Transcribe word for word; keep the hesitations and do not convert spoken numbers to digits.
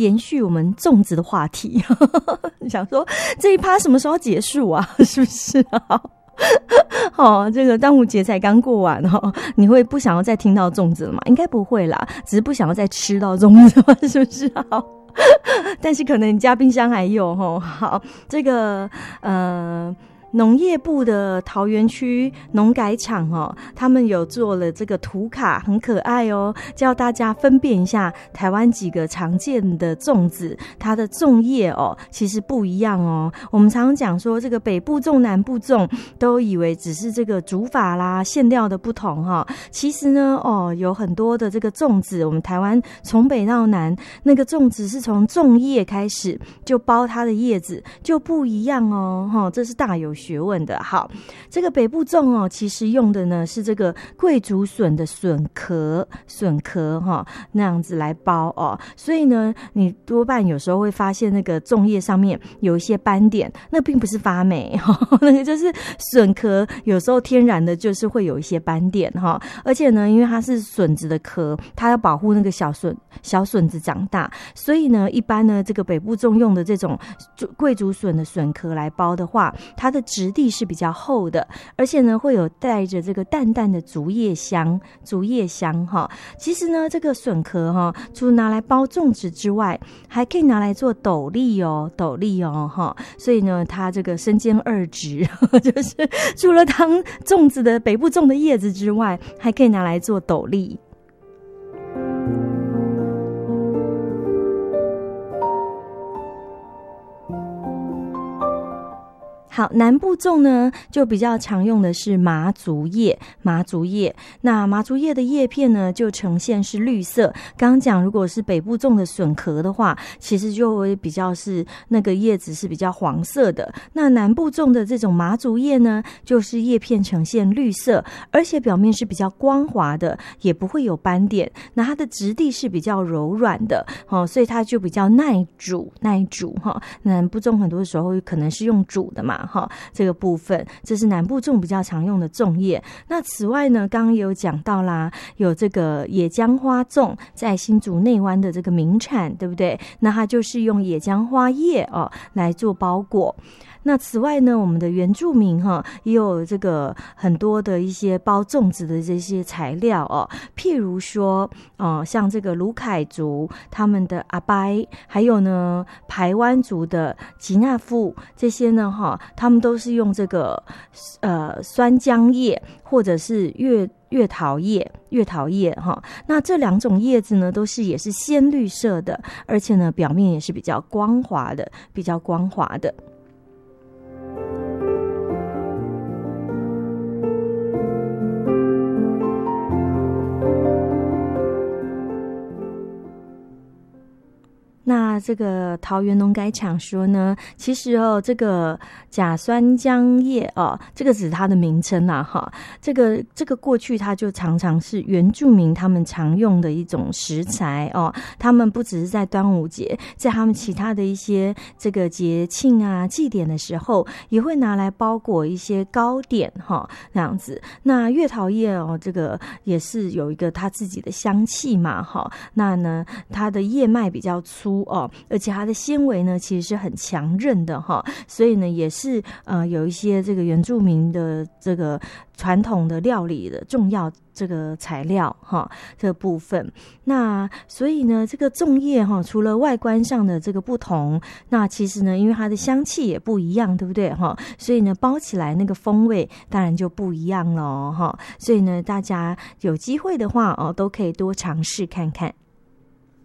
延续我们粽子的话题，想说这一趴什么时候结束啊？是不是啊？哦，这个端午节才刚过完哦，你会不想要再听到粽子了吗？应该不会啦，只是不想要再吃到粽子嘛，是不是？好，但是可能你家冰箱还有哦。好，这个呃。农业部的桃园区农改场哦，他们有做了这个图卡，很可爱哦，教大家分辨一下台湾几个常见的粽子，它的粽叶哦，其实不一样哦。我们常常讲说这个北部粽、南部粽，都以为只是这个煮法啦、馅料的不同哈、哦，其实呢，哦，有很多的这个粽子，我们台湾从北到南，那个粽子是从粽叶开始就包它的叶子，就不一样哦，哈、哦，这是大有学问的。好，这个北部粽哦，其实用的呢是这个桂竹笋的笋壳，笋壳哈、哦、那样子来包哦，所以呢，你多半有时候会发现那个粽叶上面有一些斑点，那并不是发霉哈、哦，那个就是笋壳，有时候天然的就是会有一些斑点哈、哦，而且呢，因为它是笋子的壳，它要保护那个小笋小笋子长大，所以呢，一般呢，这个北部粽用的这种桂竹笋的笋壳来包的话，它的质地是比较厚的，而且呢会有带着这个淡淡的竹叶香，竹叶香哈。其实呢，这个笋壳哈，除了拿来包粽子之外，还可以拿来做斗笠哦，斗笠哦哈。所以呢，它这个身兼二职，就是除了当粽子的北部粽的叶子之外，还可以拿来做斗笠。好，南部粽呢就比较常用的是麻竹叶，麻竹叶。那麻竹叶的叶片呢就呈现是绿色。刚刚讲，如果是北部粽的笋壳的话，其实就会比较是那个叶子是比较黄色的。那南部粽的这种麻竹叶呢，就是叶片呈现绿色，而且表面是比较光滑的，也不会有斑点。那它的质地是比较柔软的，哦，所以它就比较耐煮，耐煮哈、哦。南部粽很多时候可能是用煮的嘛。哈，这个部分这是南部粽比较常用的粽叶。那此外呢，刚刚有讲到啦，有这个野姜花粽，在新竹内湾的这个名产，对不对？那它就是用野姜花叶哦来做包裹。那此外呢，我们的原住民哈也有这个很多的一些包粽子的这些材料哦，譬如说哦，像这个鲁凯族他们的阿拜，还有呢排湾族的吉纳富，这些呢哈，他们都是用这个呃酸浆叶或者是月月桃叶，月桃叶哈。那这两种叶子呢，都是也是鲜绿色的，而且呢表面也是比较光滑的，比较光滑的。那这个桃园农改场说呢，其实哦，这个甲酸浆叶哦，这个只是它的名称啦哈。这个这个过去它就常常是原住民他们常用的一种食材哦。他们不只是在端午节，在他们其他的一些这个节庆啊、祭典的时候，也会拿来包裹一些糕点哈，这样子。那月桃叶哦，这个也是有一个它自己的香气嘛哈。那呢，它的叶脉比较粗。哦，而且它的纤维呢，其实是很强韧的哈，所以呢，也是呃有一些这个原住民的这个传统的料理的重要这个材料哈，这个部分。那所以呢，这个粽叶哈，除了外观上的这个不同，那其实呢，因为它的香气也不一样，对不对哈？所以呢，包起来那个风味当然就不一样了哈。所以呢，大家有机会的话哦，都可以多尝试看看。